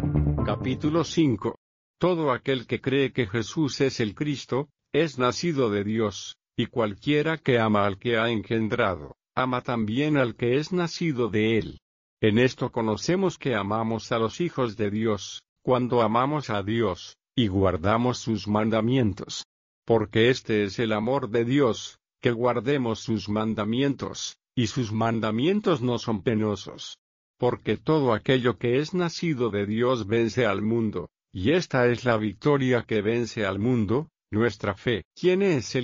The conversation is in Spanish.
Capítulo 5. Todo aquel que cree que Jesús es el Cristo, es nacido de Dios, y cualquiera que ama al que ha engendrado, ama también al que es nacido de él. En esto conocemos que amamos a los hijos de Dios, cuando amamos a Dios, y guardamos sus mandamientos. Porque este es el amor de Dios, que guardemos sus mandamientos, y sus mandamientos no son penosos. Porque todo aquello que es nacido de Dios vence al mundo, y esta es la victoria que vence al mundo, nuestra fe. ¿Quién es el